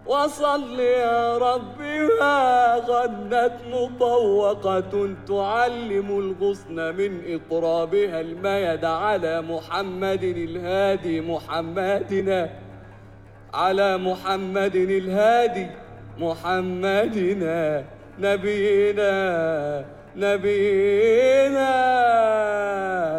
وصل يا ربي ما غنت مطوقة تعلم الغصن من إطرابها الميد على محمد الهادي محمدنا، على محمد الهادي محمدنا نبينا نبينا